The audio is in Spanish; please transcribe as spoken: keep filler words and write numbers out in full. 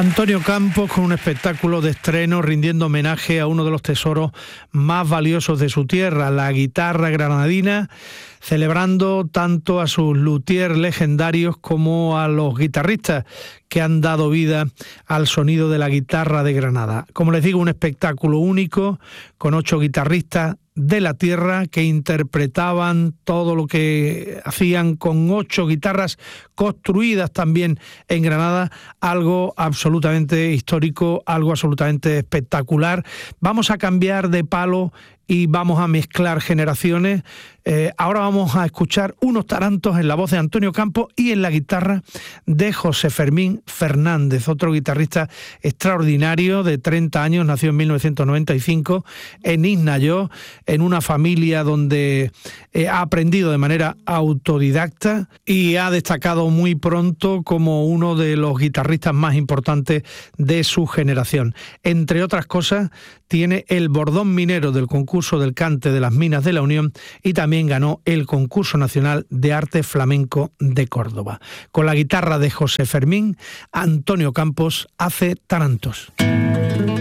Antonio Campos con un espectáculo de estreno rindiendo homenaje a uno de los tesoros más valiosos de su tierra, la guitarra granadina, celebrando tanto a sus luthiers legendarios como a los guitarristas que han dado vida al sonido de la guitarra de Granada. Como les digo, un espectáculo único con ocho guitarristas de la tierra que interpretaban todo lo que hacían con ocho guitarras construidas también en Granada, algo absolutamente histórico, algo absolutamente espectacular. Vamos a cambiar de palo y vamos a mezclar generaciones. Eh, ahora vamos a escuchar unos tarantos en la voz de Antonio Campos y en la guitarra de José Fermín Fernández, otro guitarrista extraordinario de treinta años, nació en mil novecientos noventa y cinco en Isnayó, en una familia donde eh, ha aprendido de manera autodidacta y ha destacado muy pronto como uno de los guitarristas más importantes de su generación. Entre otras cosas, tiene el bordón minero del concurso del cante de las Minas de la Unión y también ganó el concurso nacional de arte flamenco de Córdoba. Con la guitarra de José Fermín, Antonio Campos hace tarantos.